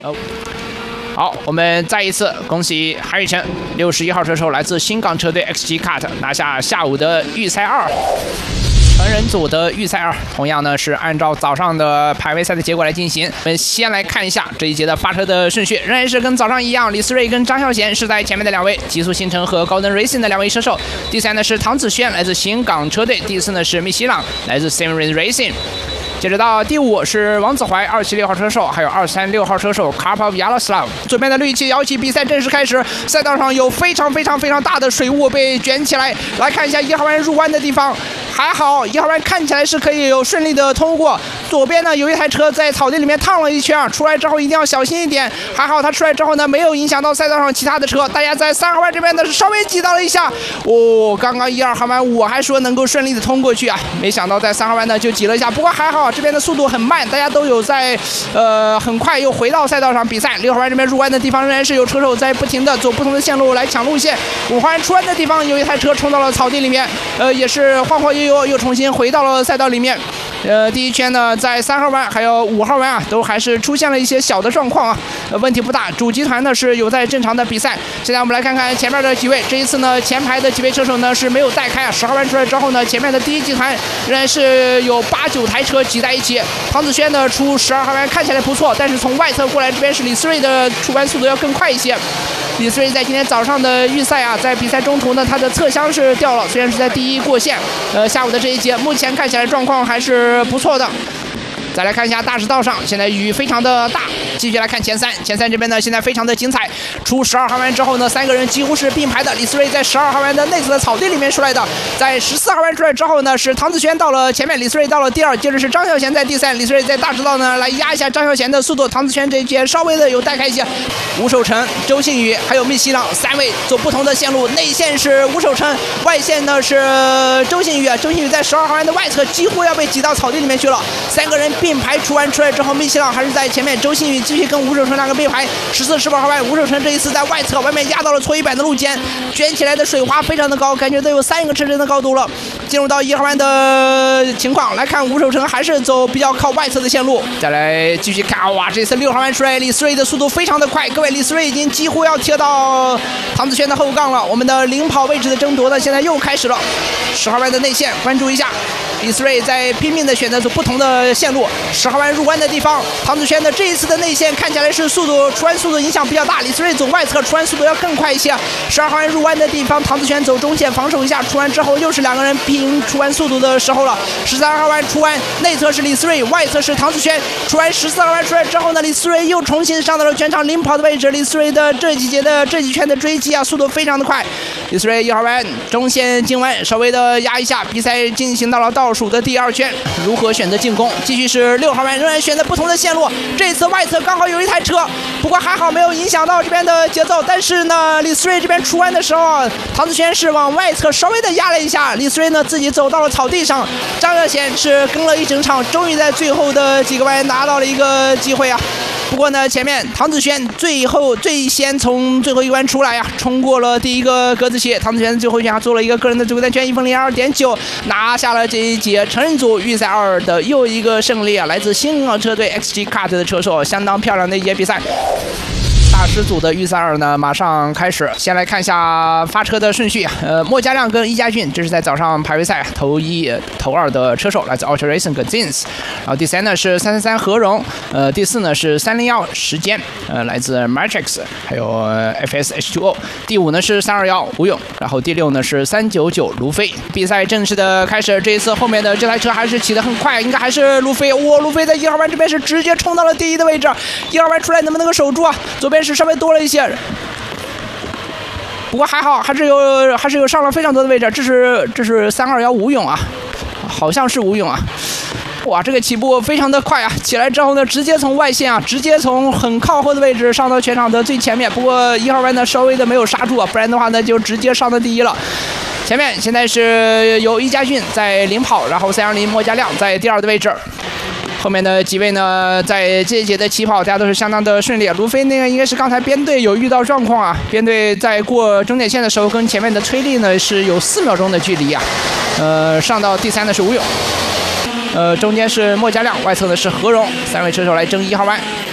哦，好，我们再一次恭喜韩宇辰61号车手来自新港车队 XG Cut 拿下下午的预赛2。成人组的预赛2，同样呢是按照早上的排位赛的结果来进行。我们先来看一下这一节的发车的顺序，仍然是跟早上一样，李思睿跟张孝贤是在前面的2位，极速星辰和高登 Racing 的2位车手。第3呢是唐子轩，来自新港车队。第4呢是密西朗，来自 Simmering Racing。接着到第5是王子怀276号车手，还有236号车手 Karpov Yaroslav。左边的绿旗摇起，比赛正式开始。赛道上有非常大的水雾被卷起来。来看一下1号弯入弯的地方，还好1号弯看起来是可以有顺利的通过。左边呢有一台车在草地里面烫了一圈，出来之后一定要小心一点。还好他出来之后呢没有影响到赛道上其他的车。大家在3号弯这边呢是稍微挤到了一下。刚刚1、2号弯我还说能够顺利的通过去啊，没想到在3号弯呢就挤了一下。不过还好。这边的速度很慢，大家都有在很快又回到赛道上比赛。6号弯这边入弯的地方仍然是有车手在不停的走不同的线路来抢路线。5号弯出弯的地方有一台车冲到了草地里面，也是晃晃悠悠又重新回到了赛道里面。第一圈呢，在3号弯还有5号弯啊，都还是出现了一些小的状况啊，问题不大。主集团呢是有在正常的比赛。现在我们来看看前面的几位，这一次呢前排的几位车手呢是没有带开啊。10号弯出来之后呢，前面的第一集团仍然是有8、9台车挤在一起。唐子轩呢出12号弯看起来不错，但是从外侧过来这边是李思睿的出弯速度要更快一些。李思睿在今天早上的预赛啊，在比赛中途呢，他的侧箱是掉了，虽然是在第1过线。下午的这一节，目前看起来状况还是不错的。再来看一下大直道上，现在雨非常的大。继续来看前3这边呢，现在非常的精彩。出12号弯之后呢，3个人几乎是并排的。李思睿在12号弯的内侧的草地里面出来的，在14号弯出来之后呢，是唐子轩到了前面，李思睿到了第2，接着是张孝贤在第3。李思睿在大直道呢来压一下张孝贤的速度，唐子轩这一节稍微的有带开一些。吴守成、周信宇还有密西朗3位走不同的线路，内线是吴守成，外线呢是周信宇。周信宇在12号弯的外侧几乎要被挤到草地里面去了。3个人并排出弯出来之后，密西朗还是在前面，周信宇继续跟吴守成2个并排。14、15号弯，吴守成这一次在外侧外面压到了搓衣板的路肩，卷起来的水花非常的高，感觉都有3个车身的高度了。进入到1号弯的情况来看，吴守成还是走比较靠外侧的线路。再来继续看，哇，这次6号弯出来，李思睿的速度非常的快，各位，李思睿已经几乎要贴到唐子轩的后杠了。我们的领跑位置的争夺呢，现在又开始了。10号弯的内线，关注一下。李思睿在拼命的选择走不同的线路。10号弯入弯的地方，唐子轩的这一次的内线看起来是出弯速度影响比较大，李思睿走外侧出弯速度要更快一些。12号弯入弯的地方，唐子轩走中线防守一下，出弯之后又是2个人拼出弯速度的时候了。13号弯出弯，内侧是李思睿，外侧是唐子轩。出弯14号弯出来之后呢，李思睿又重新上到了全场领跑的位置。李思睿的这几圈的追击啊，速度非常的快。李思睿1号弯中线进弯，稍微的压一下。比赛进行到了倒数的第2圈，如何选择进攻？继续是6号弯，仍然选择不同的线路。这次外侧刚好有一台车，不过还好没有影响到这边的节奏。但是呢，李思睿这边出弯的时候，唐子轩是往外侧稍微的压了一下，李思睿呢自己走到了草地上。张孝贤是跟了一整场，终于在最后的几个弯拿到了一个机会啊。不过呢，前面唐子轩最先从最后一弯出来啊，冲过了第1个格子旗。唐子轩最后一圈做了一个个人的最后单圈1分02.9，拿下了这一节成人组预赛2的又一个胜利啊！来自新港车队 XG Cut 的车手，相当漂亮的一节比赛。大师组的预赛2呢，马上开始。先来看一下发车的顺序。莫家亮跟易家俊，这是在早上排位赛头1、头2的车手，来自 Ultra Racing 跟 Zins。然后第3呢是333何荣，第4呢是301时间，来自 Matrix， 还有FSH2O。第5呢是321吴勇，然后第6呢是399卢飞。比赛正式的开始，这一次后面的这台车还是起得很快，应该还是卢飞。卢飞在1号弯这边是直接冲到了第1的位置。1号弯出来能不能够守住啊？左边是稍微多了一些，不过还好，还是有上了非常多的位置。这是321吴勇啊，好像是吴勇啊。哇，这个起步非常的快啊！起来之后呢，直接从外线啊，直接从很靠后的位置上到全场的最前面。不过1号弯呢稍微的没有刹住啊，不然的话呢就直接上到第1了。前面现在是有易家俊在领跑，然后310莫家亮在第2的位置。后面的几位呢，在这一节的起跑，大家都是相当的顺利。卢飞那个应该是刚才编队有遇到状况啊，编队在过终点线的时候，跟前面的崔丽呢是有4秒钟的距离啊。上到第3的是吴勇，中间是莫家亮，外侧的是何荣，3位车手来争1号弯。